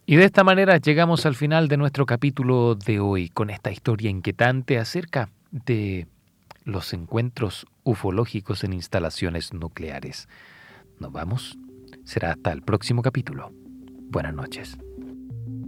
Y de esta manera llegamos al final de nuestro capítulo de hoy con esta historia inquietante acerca de los encuentros ufológicos en instalaciones nucleares. Nos vamos. Será hasta el próximo capítulo. Buenas noches.